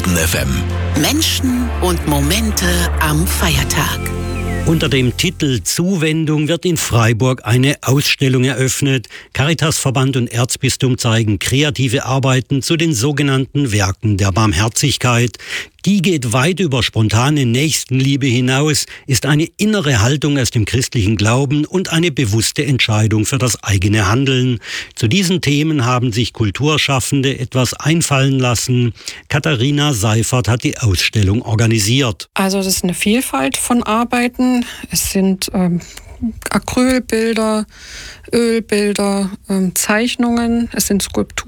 Baden FM. Menschen und Momente am Feiertag. Unter dem Titel Zuwendung wird in Freiburg eine Ausstellung eröffnet. Caritasverband und Erzbistum zeigen kreative Arbeiten zu den sogenannten Werken der Barmherzigkeit. Die geht weit über spontane Nächstenliebe hinaus, ist eine innere Haltung aus dem christlichen Glauben und eine bewusste Entscheidung für das eigene Handeln. Zu diesen Themen haben sich Kulturschaffende etwas einfallen lassen. Katharina Seifert hat die Ausstellung organisiert. Also das ist eine Vielfalt von Arbeiten. Es sind Acrylbilder, Ölbilder, Zeichnungen, es sind Skulpturen.